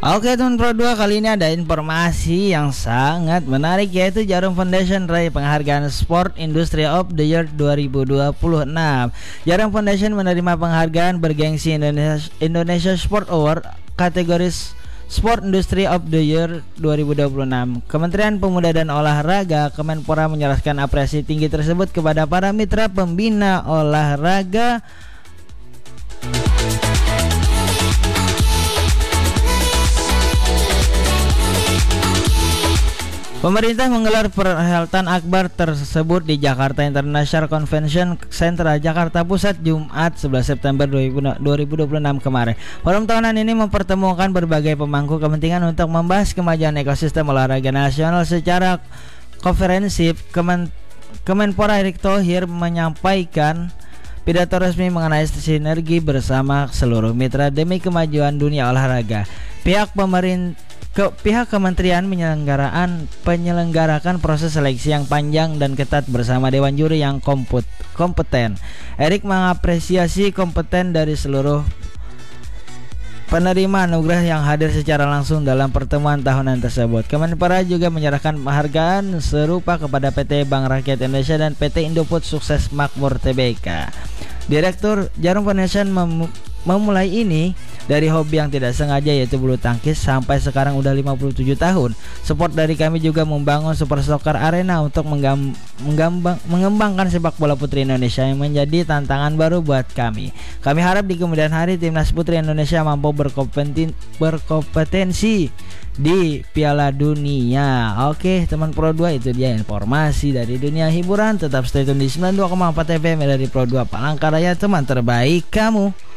Oke teman Pro 2, kali ini ada informasi yang sangat menarik, yaitu Jarum Foundation raih penghargaan Sport Industry of the Year 2026. Jarum Foundation menerima penghargaan bergengsi Indonesia Sport Award kategori Sport Industry of the Year 2026. Kementerian Pemuda dan Olahraga Kemenpora menyerahkan apresiasi tinggi tersebut kepada para mitra pembina olahraga. Pemerintah menggelar perhelatan akbar tersebut di Jakarta International Convention Center, Jakarta Pusat, Jumat 11 September 2026 kemarin. Forum tahunan ini mempertemukan berbagai pemangku kepentingan untuk membahas kemajuan ekosistem olahraga nasional secara komprehensif. Kemenpora Erick Thohir menyampaikan pidato resmi mengenai sinergi bersama seluruh mitra demi kemajuan dunia olahraga. Pihak kementerian penyelenggarakan proses seleksi yang panjang dan ketat bersama dewan juri yang kompeten. Erick mengapresiasi kompeten dari seluruh penerima anugerah yang hadir secara langsung dalam pertemuan tahunan tersebut. Kemenpora juga menyerahkan penghargaan serupa kepada PT Bank Rakyat Indonesia dan PT Indofood Sukses Makmur Tbk. Direktur Jarum Foundation memulai ini dari hobi yang tidak sengaja, yaitu bulu tangkis, sampai sekarang udah 57 tahun. Support dari kami juga membangun Super Soccer Arena untuk mengembangkan sepak bola putri Indonesia yang menjadi tantangan baru buat kami. Kami harap di kemudian hari timnas putri Indonesia mampu berkompetensi di Piala Dunia. Oke teman Pro 2, itu dia informasi dari dunia hiburan. Tetap stay tune di 92,4 FM dari Pro 2 Palangkaraya, teman terbaik kamu.